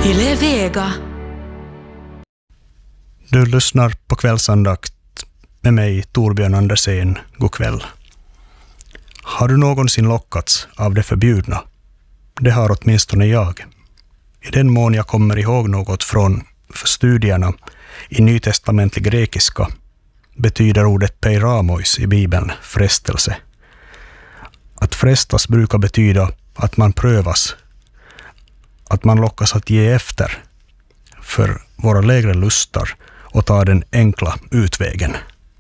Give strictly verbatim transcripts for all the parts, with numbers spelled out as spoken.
Yle Vega. Du lyssnar på kvällsandakt med mig, Torbjörn Andersen. God kväll. Har du någonsin lockats av det förbjudna? Det har åtminstone jag. I den mån jag kommer ihåg något från studierna i nytestamentlig grekiska betyder ordet peiramois i Bibeln frestelse. Att frestas brukar betyda att man prövas, att man lockas att ge efter för våra lägre lustar och ta den enkla utvägen.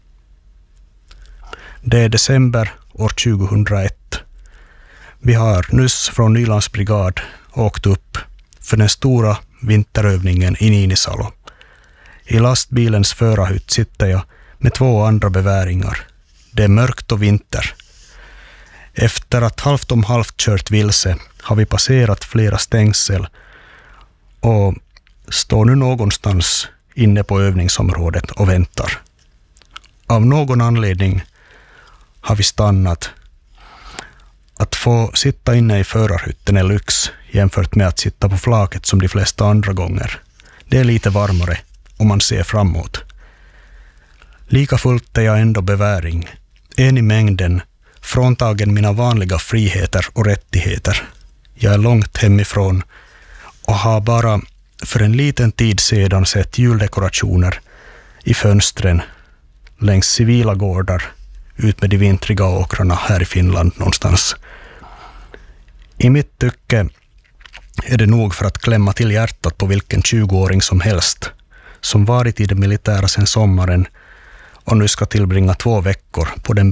Det är december år tjugohundraett. Vi har nyss från Nylands brigad åkt upp för den stora vinterövningen i Ninisalo. I lastbilens förarhytt sitter jag med två andra beväringar. Det är mörkt och vinter. Efter att halvt om halvt kört vilse har vi passerat flera stängsel och står nu någonstans inne på övningsområdet och väntar. Av någon anledning har vi stannat. Att få sitta inne i förarhytten är lyx jämfört med att sitta på flaket som de flesta andra gånger. Det är lite varmare och man ser framåt. Lika fullt är jag ändå beväring, en i mängden, fråntagen mina vanliga friheter och rättigheter. Jag är långt hemifrån och har bara för en liten tid sedan sett juldekorationer i fönstren längs civila gårdar ut med de vintriga åkrarna här i Finland någonstans. I mitt tycke är det nog för att klämma till hjärtat på vilken tjugoåring som helst som varit i det militära sedan sommaren och nu ska tillbringa två veckor på den